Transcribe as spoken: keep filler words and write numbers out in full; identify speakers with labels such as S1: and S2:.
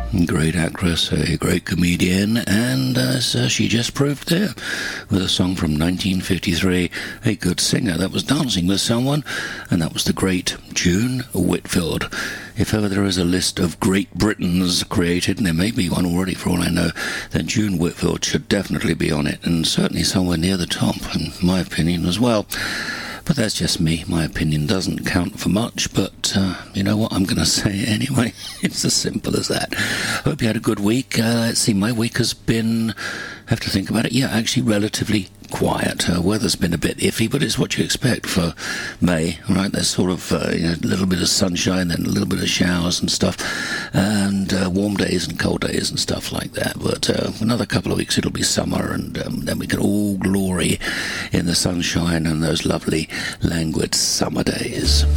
S1: Great actress, a great comedian, and as uh, she just proved there, with a song from nineteen fifty-three, a good singer that was dancing with someone, and that was the great June Whitfield. If ever there is a list of Great Britons created, and there may be one already for all I know, then June Whitfield should definitely be on it, and certainly somewhere near the top, in my opinion as well. But that's just me. My opinion doesn't count for much, but uh, you know what? I'm going to say it anyway. It's as simple as that. Hope you had a good week. Uh, let's see, my week has been, I have to think about it, yeah, actually relatively quiet. Uh, weather's been a bit iffy, but it's what you expect for May, right? There's sort of uh, you know, a little bit of sunshine, then a little bit of showers and stuff, and uh, warm days and cold days and stuff like that. But uh, another couple of weeks it'll be summer, and um, then we can all glory in the sunshine and those lovely languid summer days.